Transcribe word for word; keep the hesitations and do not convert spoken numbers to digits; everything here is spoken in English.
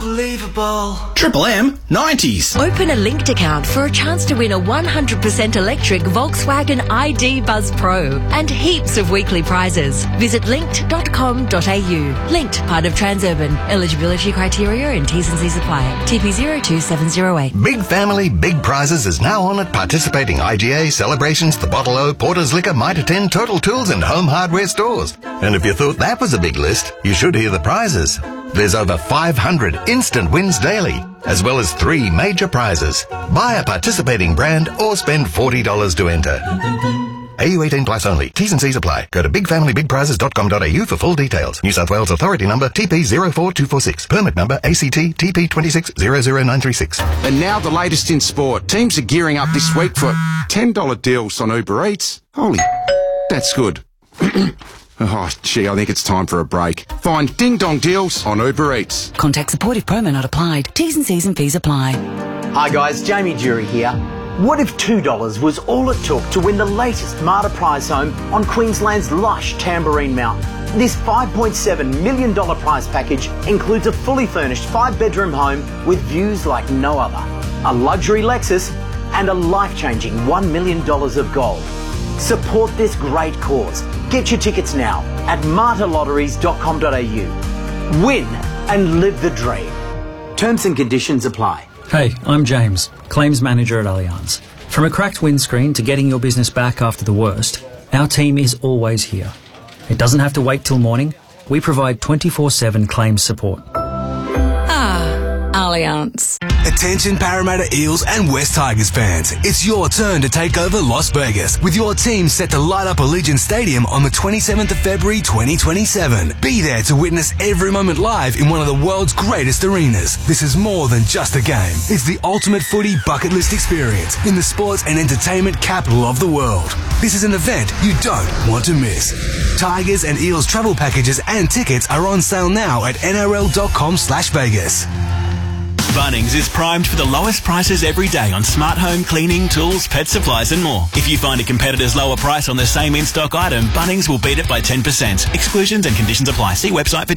Unbelievable. Triple M nineties. Open a linked account for a chance to win a one hundred percent electric Volkswagen I D Buzz Pro and heaps of weekly prizes. Visit linked dot com dot a u. Linked, part of Transurban. Eligibility criteria and T's and C's apply. T P zero two seven zero eight. Big Family, Big Prizes is now on at participating I G A, Celebrations, The Bottle O, Porter's Liquor, Mitre ten, Total Tools and Home Hardware stores. And if you thought that was a big list, you should hear the prizes. There's over five hundred instant wins daily, as well as three major prizes. Buy a participating brand or spend forty dollars to enter. A U eighteen plus only. T's and C's apply. Go to big family big prizes dot com dot a u for full details. New South Wales Authority number T P zero four two four six. Permit number A C T T P two six zero zero nine three six. And now the latest in sport. Teams are gearing up this week for ten dollar deals on Uber Eats. Holy, that's good. Oh, gee, I think it's time for a break. Find Ding Dong deals on Uber Eats. Contact support if promo not applied. T's and C's and fees apply. Hi guys, Jamie Jury here. What if two dollars was all it took to win the latest Marta prize home on Queensland's lush Tamborine Mountain? This five point seven million dollars prize package includes a fully furnished five-bedroom home with views like no other, a luxury Lexus and a life-changing one million dollars of gold. Support this great cause. Get your tickets now at marta lotteries dot com dot a u. Win and live the dream. Terms and conditions apply. Hey, I'm James, Claims Manager at Allianz. From a cracked windscreen to getting your business back after the worst, our team is always here. It doesn't have to wait till morning. We provide twenty-four seven claims support. Ah, Allianz. Attention Parramatta Eels and West Tigers fans. It's your turn to take over Las Vegas with your team set to light up Allegiant Stadium on the twenty-seventh of February twenty twenty-seven. Be there to witness every moment live in one of the world's greatest arenas. This is more than just a game. It's the ultimate footy bucket list experience in the sports and entertainment capital of the world. This is an event you don't want to miss. Tigers and Eels travel packages and tickets are on sale now at N R L dot com slash Vegas. Bunnings is primed for the lowest prices every day on smart home cleaning, tools, pet supplies and more. If you find a competitor's lower price on the same in-stock item, Bunnings will beat it by ten percent. Exclusions and conditions apply. See website for